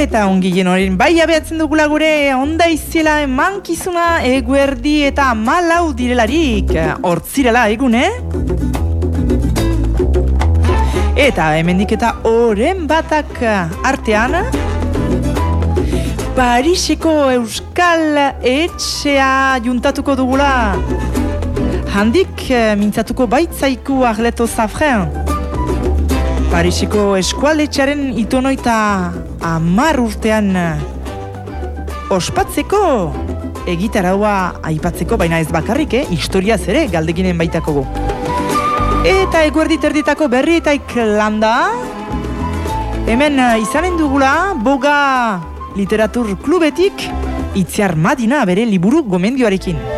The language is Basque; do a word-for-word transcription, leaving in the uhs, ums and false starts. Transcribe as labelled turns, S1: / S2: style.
S1: Eta ongien horien bai abeatzen dugula gure onda izela emankizuna eguerdi eta malau direlarik. Hortzirela egun, eh? Eta hemendik eta oren batak artean Pariseko Euskal Etxea juntatuko dugula. Handik mintzatuko baitzaiku Arleto Zafren. Pariseko eskualetxearen itonoita amar urtean ospatzeko egitaraua aipatzeko, baina ez bakarrik, eh? Historiaz ere galdeginen baitako go. Eta eguerdi terditako berrietaik landa, hemen izanen dugula Boga Literatur Klubetik Itziar Madina bere liburu gomendioarekin.